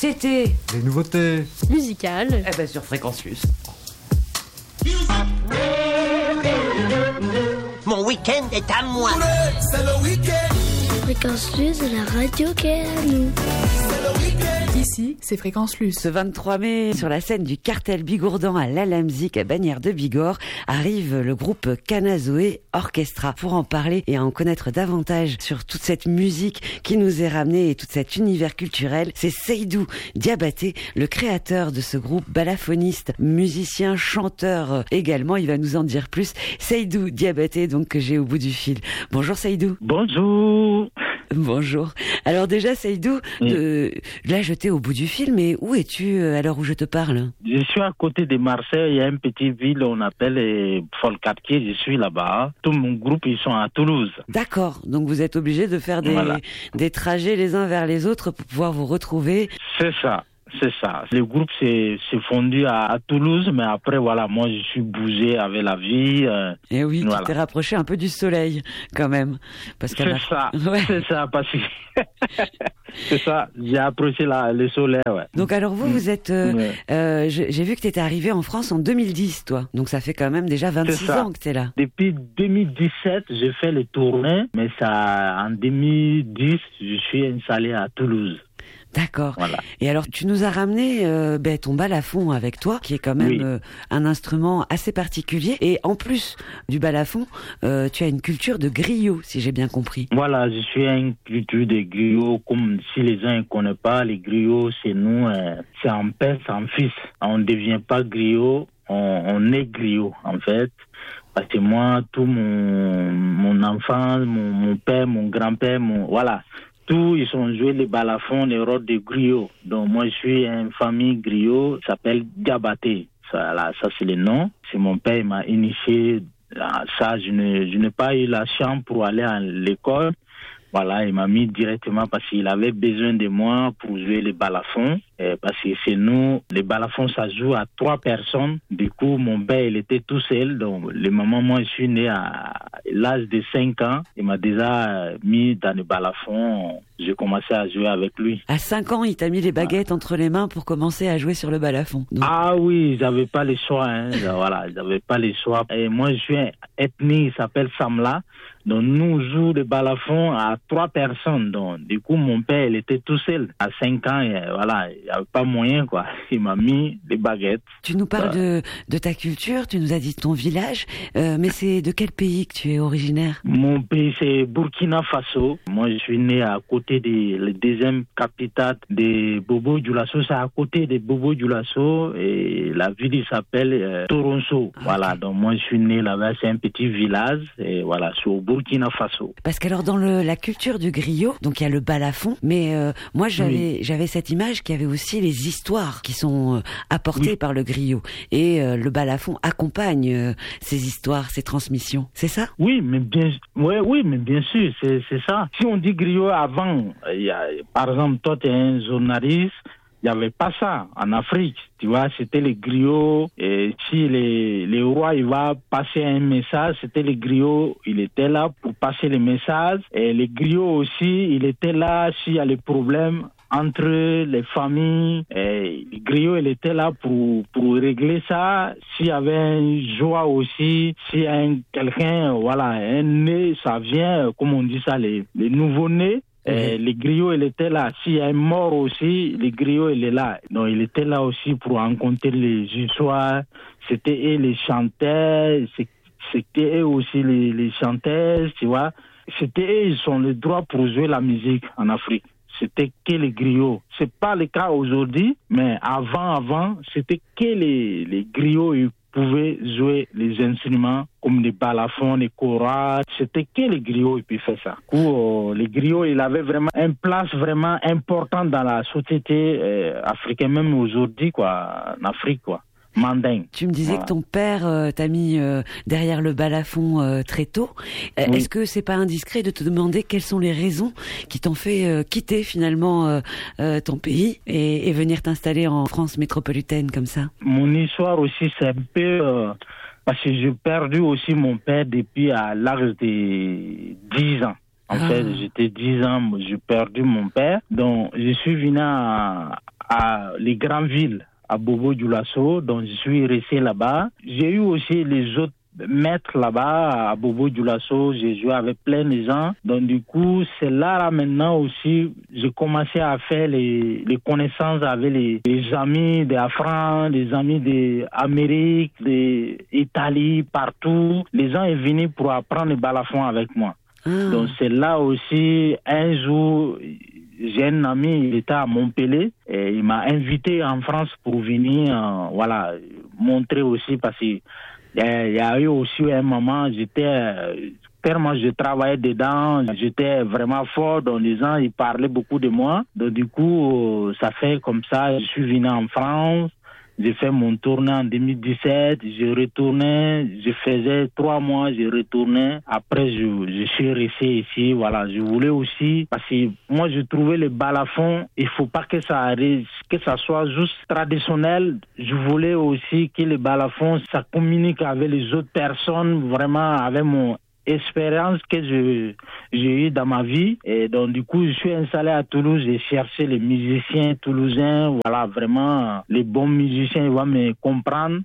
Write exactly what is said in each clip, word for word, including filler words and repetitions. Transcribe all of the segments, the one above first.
C'était les nouveautés musicales. Eh ben sur Fréquence Plus. Mon week-end est à moi. C'est le week-end. Fréquence Plus, la radio qui est à nous. Ici, c'est Fréquence Plus. Ce vingt-trois mai, sur la scène du Cartel Bigourdan à l'Alamzik à Bagnères de Bigorre, arrive le groupe Kanazoé Orchestra. Pour en parler et en connaître davantage sur toute cette musique qui nous est ramenée et tout cet univers culturel, c'est Seydou Diabaté, le créateur de ce groupe, balafoniste, musicien, chanteur également. Il va nous en dire plus. Seydou Diabaté, donc, que j'ai au bout du fil. Bonjour Seydou. Bonjour. Bonjour. Alors déjà, Seydou, oui. de... là je t'ai au bout du fil, mais où es-tu à l'heure où je te parle? Je suis à côté de Marseille, il y a une petite ville, on appelle euh, Folcartier, je suis là-bas. Tout mon groupe, ils sont à Toulouse. D'accord, donc vous êtes obligés de faire des, voilà. des trajets les uns vers les autres pour pouvoir vous retrouver. C'est ça. C'est ça. Le groupe s'est, s'est fondu à, à Toulouse, mais après, voilà, moi, je suis bougé avec la vie. Euh, Et oui, voilà. Tu t'es rapproché un peu du soleil, quand même. Parce c'est a... ça, ouais. c'est ça, parce que... c'est ça, j'ai approché la, le soleil, ouais. Donc alors vous, vous êtes... Euh, ouais. euh, j'ai vu que tu étais arrivé en France en deux mille dix, toi. Donc ça fait quand même déjà vingt-six ans que tu es là. Depuis deux mille dix-sept, j'ai fait les tournées, mais ça, en deux mille dix, je suis installé à Toulouse. D'accord. Voilà. Et alors, tu nous as ramené euh, ben, ton balafon avec toi, qui est quand même oui. euh, un instrument assez particulier. Et en plus du balafon, euh, tu as une culture de griot, si j'ai bien compris. Voilà, je suis à une culture de griot. Comme si les gens ne connaissent pas, les griots, c'est nous, euh, c'est en père, c'est en fils. On ne devient pas griot, on, on est griot, en fait. Parce que moi, tout mon, mon enfant, mon, mon père, mon grand-père, mon, voilà. Tous, ils ont joué les balafons, les rôles de griot. Donc, moi, je suis une famille griot, ça s'appelle Diabaté. Ça, là, ça, c'est le nom. C'est mon père, il m'a initié à ça. Je, ne, je n'ai pas eu la chance pour aller à l'école. Voilà, il m'a mis directement parce qu'il avait besoin de moi pour jouer les balafons. Et parce que c'est nous, les balafons, ça joue à trois personnes. Du coup, mon père, il était tout seul. Donc, le moment, moi, je suis né à l'âge de cinq ans. Il m'a déjà mis dans le balafon. J'ai commencé à jouer avec lui. À cinq ans, il t'a mis les baguettes ah. entre les mains pour commencer à jouer sur le balafon. Donc... Ah oui, j'avais pas le choix. Hein. Voilà, j'avais pas le choix. Et moi, je suis ethnie, il s'appelle Samla. Donc, nous jouons le balafon à trois personnes. Donc, du coup, mon père, il était tout seul. À cinq ans, et voilà, il n'y avait pas moyen, quoi. Il m'a mis des baguettes. Tu nous parles voilà. de, de ta culture, tu nous as dit ton village, euh, mais c'est de quel pays que tu es originaire? Mon pays, c'est Burkina Faso. Moi, je suis né à côté de la deuxième capitale de Bobo Dioulasso. C'est à côté de Bobo Dioulasso et la ville, il s'appelle euh, Toronso. Okay. Voilà, donc moi, je suis né là-bas, c'est un petit village, et voilà, c'est au Burkina Faso. Parce qu'alors, dans le, la culture du griot, donc il y a le balafon, mais euh, moi, j'avais, oui. j'avais cette image qu'il y avait aussi les histoires qui sont euh, apportées oui. par le griot. Et euh, le balafon accompagne euh, ces histoires, ces transmissions. C'est ça? Oui, mais bien, ouais, oui, mais bien sûr, c'est, c'est ça. Si on dit griot avant, il y a, par exemple, toi, tu es un journaliste, il n'y avait pas ça en Afrique. Tu vois, c'était les griots. Et si les, les rois, il va passer un message, c'était les griots. Il était là pour passer le message. Et les griots aussi, il était là s'il y a les problèmes entre les familles. Et les griots, il était là pour, pour régler ça. S'il y avait une joie aussi, si un, quelqu'un, voilà, un né, ça vient, comme on dit ça, les, les nouveaux-nés. Et les griots, il était là. S'il y a un mort aussi, les griots, il est là. Donc, il était là aussi pour rencontrer les histoires. C'était eux les chanteurs, c'était eux aussi les, les chanteuses, tu vois. C'était eux, ils ont le droit pour jouer la musique en Afrique. C'était que les griots. C'est pas le cas aujourd'hui, mais avant, avant, c'était que les, les griots, ils pouvaient jouer les instruments comme les balafons, les koras. C'était que les griots qui pouvaient faire ça. Où, euh, les griots, ils avaient vraiment une place vraiment importante dans la société euh, africaine, même aujourd'hui, quoi, en Afrique, quoi. Mandingue. Tu me disais voilà. que ton père euh, t'a mis euh, derrière le balafon euh, très tôt. Euh, oui. Est-ce que c'est pas indiscret de te demander quelles sont les raisons qui t'ont fait euh, quitter finalement euh, euh, ton pays et, et venir t'installer en France métropolitaine comme ça? Mon histoire aussi, c'est un peu... Euh, parce que j'ai perdu aussi mon père depuis à l'âge de dix ans. En ah. fait, j'étais dix ans, j'ai perdu mon père. Donc, je suis venu à, à les grandes villes, à Bobo-Dioulasso, donc je suis resté là-bas. J'ai eu aussi les autres maîtres là-bas, à Bobo-Dioulasso, j'ai joué avec plein de gens. Donc du coup, c'est là, là maintenant aussi, j'ai commencé à faire les, les connaissances avec les, les amis de la France, les amis d'Amérique, d'Italie, partout. Les gens sont venus pour apprendre le balafon avec moi. Mmh. Donc c'est là aussi, un jour, j'ai un ami, il était à Montpellier, et il m'a invité en France pour venir, euh, voilà, montrer aussi, parce que il y a eu aussi un moment, j'étais, tellement je travaillais dedans, j'étais vraiment fort, donc les gens, ils parlaient beaucoup de moi. Donc du coup, ça fait comme ça, je suis venu en France, j'ai fait mon tournée en deux mille dix-sept, je retournais, je faisais trois mois, je retournais. Après, je, je suis resté ici, voilà. Je voulais aussi, parce que moi, je trouvais le balafon, il faut pas que ça arrive, que ça soit juste traditionnel. Je voulais aussi que le balafon, ça communique avec les autres personnes, vraiment avec mon expérience que je, j'ai eu dans ma vie. Et donc, du coup, je suis installé à Toulouse, j'ai cherché les musiciens toulousains, voilà, vraiment, les bons musiciens, ils vont me comprendre.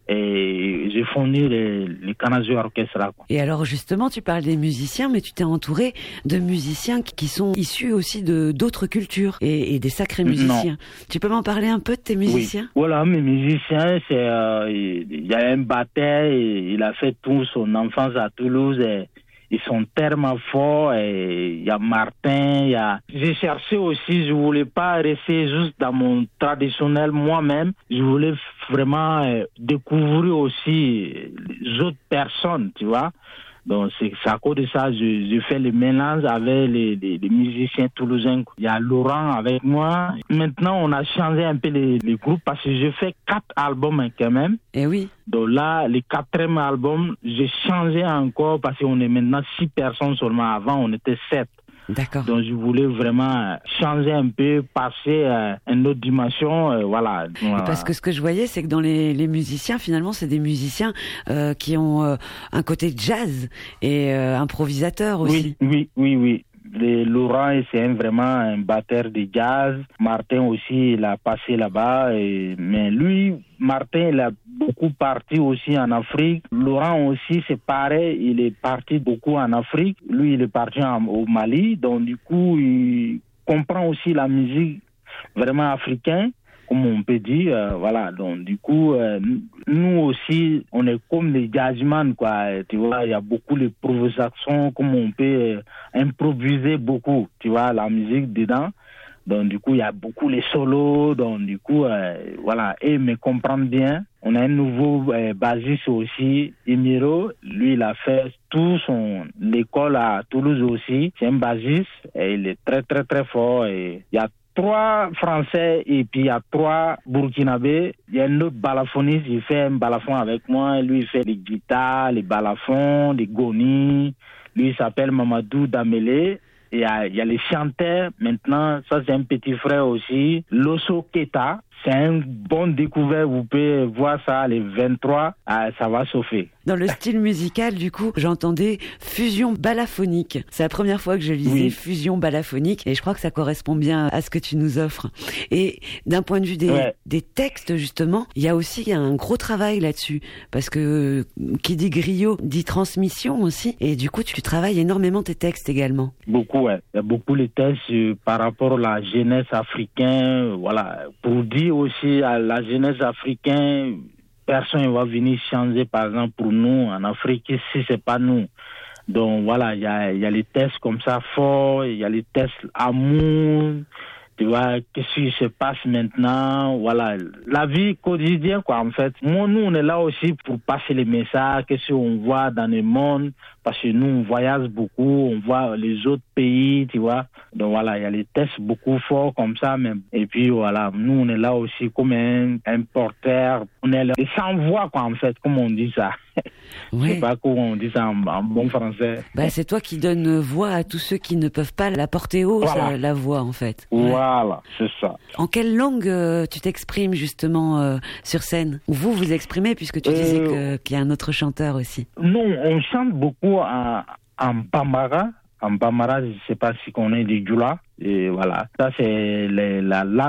Et j'ai fourni les, les Canazou Orchestra. Quoi. Et alors justement, tu parles des musiciens, mais tu t'es entouré de musiciens qui sont issus aussi de d'autres cultures et, et des sacrés musiciens. Non. Tu peux m'en parler un peu de tes musiciens? Oui. Voilà, mes musiciens, c'est euh, il y a un batteur, il a fait toute son enfance à Toulouse. Et ils sont tellement forts, et il y a Martin, il y a... J'ai cherché aussi, je voulais pas rester juste dans mon traditionnel moi-même, je voulais vraiment euh, découvrir aussi les autres personnes, tu vois. Donc c'est, c'est à cause de ça, je, je fais le mélange avec les, les, les musiciens toulousains. Il y a Laurent avec moi. Maintenant, on a changé un peu les, les groupes parce que je fais quatre albums quand même. Eh oui. Donc là, le quatrième album, j'ai changé encore parce qu'on est maintenant six personnes seulement. Avant, on était sept. D'accord. Donc je voulais vraiment changer un peu, passer à une autre dimension, euh, voilà. voilà. Parce que ce que je voyais, c'est que dans les, les musiciens, finalement, c'est des musiciens euh, qui ont euh, un côté jazz et euh, improvisateur aussi. Oui, oui, oui, oui. Les Laurent, c'est un, vraiment un batteur de jazz. Martin aussi, il a passé là-bas. Et, mais lui, Martin, il a beaucoup parti aussi en Afrique. Laurent aussi, c'est pareil. Il est parti beaucoup en Afrique. Lui, il est parti en, au Mali. Donc, du coup, il comprend aussi la musique vraiment africaine, comme on peut dire, euh, voilà. Donc, du coup, euh, nous aussi, on est comme les jazzman, quoi. Tu vois, il y a beaucoup d'improvisation, comme on peut euh, improviser beaucoup, tu vois, la musique dedans. Donc, du coup, il y a beaucoup les solos. Donc, du coup, euh, voilà, et me comprendre bien. On a un nouveau euh, bassiste aussi, Emiro. Lui, il a fait tout son l'école à Toulouse aussi. C'est un bassiste et il est très, très, très fort. Et il y a trois Français et puis il y a trois Burkinabés. Il y a un autre balafoniste, il fait un balafon avec moi. Lui, il fait les guitares, les balafons, les gonis. Lui, il s'appelle Mamadou Damélé. Il y a, il y a les chanteurs. Maintenant, ça, c'est un petit frère aussi. Loso Keta. C'est un bon découvert. Vous pouvez voir ça les vingt-trois. Ah, ça va chauffer. Dans le style musical, du coup, j'entendais fusion balaphonique. C'est la première fois que je lisais oui. fusion balaphonique et je crois que ça correspond bien à ce que tu nous offres. Et d'un point de vue des, ouais. des textes, justement, il y a aussi un gros travail là-dessus. Parce que qui dit griot dit transmission aussi. Et du coup, tu travailles énormément tes textes également. Beaucoup, ouais. Il y a beaucoup de textes euh, par rapport à la jeunesse africaine. Voilà. Pour dire aussi à la jeunesse africaine, personne ne va venir changer, par exemple, pour nous en Afrique, si c'est pas nous. Donc voilà, il y a, y a les tests comme ça forts, il y a les tests amour, tu vois, qu'est-ce qui se passe maintenant, voilà, la vie quotidienne, quoi, en fait. Moi, nous, on est là aussi pour passer les messages, qu'est-ce qu'on voit dans le monde, parce que nous, on voyage beaucoup, on voit les autres pays, tu vois. Donc voilà, il y a les tests beaucoup forts comme ça, même. Et puis voilà, nous, on est là aussi comme un, un porteur, on est là, sans voix, quoi, en fait, comme on dit ça. Oui. Je sais pas comment on dit ça en, en bon français. Bah, c'est toi qui donnes voix à tous ceux qui ne peuvent pas la porter haut, voilà. ça, la voix, en fait. Voilà, ouais. C'est ça. En quelle langue euh, tu t'exprimes, justement, euh, sur scène? Ou vous vous exprimez, puisque tu euh... disais que, qu'il y a un autre chanteur aussi. Non, on chante beaucoup en, en Bambara. En Bambara, je ne sais pas si on est du Djoula. Et voilà. Ça, c'est les, la langue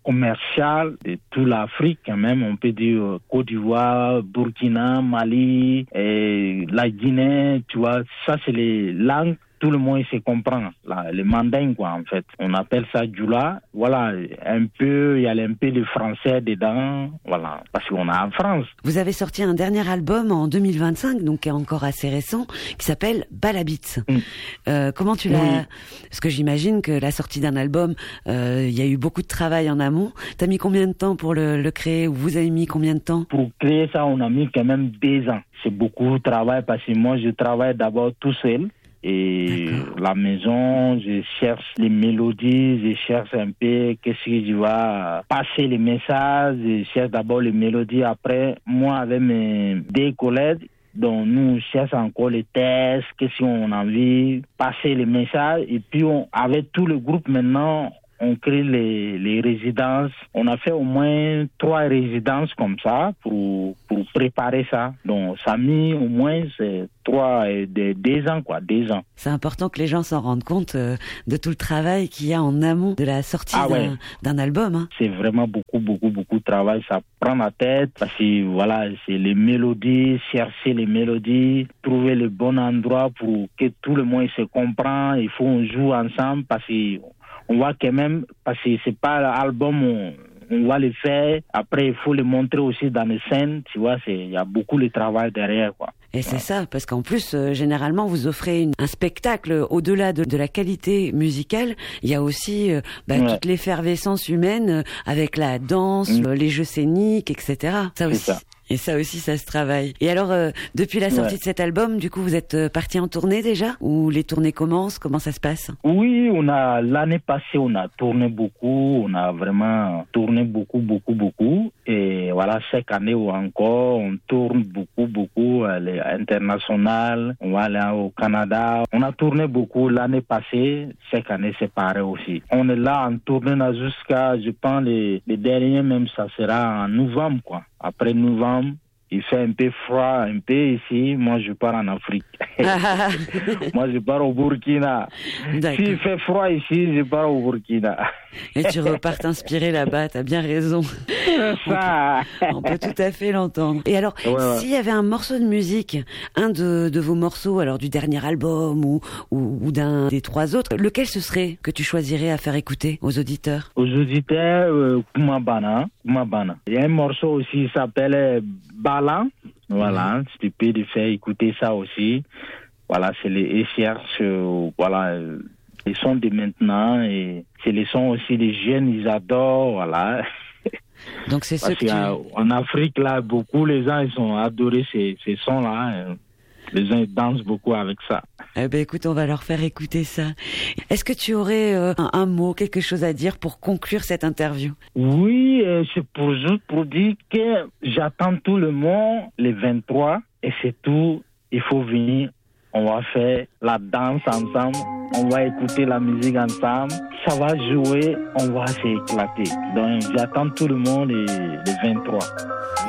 commercial de toute l'Afrique, quand même. On peut dire euh, Côte d'Ivoire, Burkina, Mali, et la Guinée, tu vois. Ça, c'est les langues. Tout le monde se comprend, là, le manding, quoi, en fait. On appelle ça Djoula. Voilà, un peu, il y a un peu de français dedans, voilà, parce qu'on est en France. Vous avez sorti un dernier album en deux mille vingt-cinq, donc qui est encore assez récent, qui s'appelle Balabits. Mm. Euh, comment tu l'as... Oui. Parce que j'imagine que la sortie d'un album, euh, il y a eu beaucoup de travail en amont. T'as mis combien de temps pour le, le créer, ou vous avez mis combien de temps? Pour créer ça, on a mis quand même deux ans. C'est beaucoup de travail, parce que moi, je travaille d'abord tout seul. Et D'accord. La maison, je cherche les mélodies, je cherche un peu qu'est-ce que je vais passer les messages, je cherche d'abord les mélodies. Après, moi avec mes deux collègues, donc nous cherchons encore les tests, qu'est-ce qu'on a envie, passer les messages. Et puis on, avec tout le groupe maintenant, on crée les, les résidences. On a fait au moins trois résidences comme ça pour, pour préparer ça. Donc ça a mis au moins c'est trois et de, deux ans, quoi, deux ans. C'est important que les gens s'en rendent compte euh, de tout le travail qu'il y a en amont de la sortie ah, d'un, ouais. d'un album. Hein. C'est vraiment beaucoup, beaucoup, beaucoup de travail. Ça prend la tête parce que voilà, c'est les mélodies, chercher les mélodies, trouver le bon endroit pour que tout le monde se comprenne. Il faut qu'on joue ensemble parce que on voit quand même, parce que c'est pas l'album, on, on va le faire. Après, il faut le montrer aussi dans les scènes. Tu vois, il y a beaucoup de travail derrière, quoi. Et c'est ouais. ça, parce qu'en plus, euh, généralement, vous offrez une, un spectacle au-delà de, de la qualité musicale. Il y a aussi euh, bah, ouais. toute l'effervescence humaine euh, avec la danse, mmh. euh, les jeux scéniques, et cetera. Ça aussi. Ça. Et ça aussi, ça se travaille. Et alors, euh, depuis la sortie ouais. de cet album, du coup, vous êtes euh, parti en tournée déjà? Ou les tournées commencent? Comment ça se passe? Oui, on a l'année passée, on a tourné beaucoup. On a vraiment tourné beaucoup, beaucoup, beaucoup. Et voilà, chaque année ou encore, on tourne beaucoup, beaucoup à l'international. On va aller au Canada. On a tourné beaucoup l'année passée. Chaque année, c'est pareil aussi. On est là en tournée jusqu'à, je pense, les, les derniers, même ça sera en novembre, quoi. Après novembre, il fait un peu froid, un peu ici. Moi, je pars en Afrique. Moi, je pars au Burkina. D'accord. S'il fait froid ici, je pars au Burkina. Et tu repars t'inspirer là-bas, t'as bien raison. Ça. On, peut, on peut tout à fait l'entendre. Et alors, ouais, ouais. s'il y avait un morceau de musique, un de, de vos morceaux, alors du dernier album ou, ou, ou d'un des trois autres, lequel ce serait que tu choisirais à faire écouter aux auditeurs? Aux auditeurs, euh, Kumabana. Kumabana. Il y a un morceau aussi qui s'appelle Bala. Voilà, mmh. tu peux lui faire écouter ça aussi. Voilà, c'est les cherche, euh, voilà, les sons de maintenant et c'est les sons aussi des jeunes, ils adorent, voilà. Donc c'est ce que tu... En Afrique, là, beaucoup, les gens, ils ont adoré ces, ces sons-là. Les gens, ils dansent beaucoup avec ça. Eh ben, écoute, on va leur faire écouter ça. Est-ce que tu aurais euh, un, un mot, quelque chose à dire pour conclure cette interview? Oui, euh, c'est pour juste pour dire que j'attends tout le monde les vingt-trois et c'est tout. Il faut venir. On va faire la danse ensemble. On va écouter la musique ensemble. Ça va jouer. On va s'éclater. Donc, j'attends tout le monde les, les vingt-trois.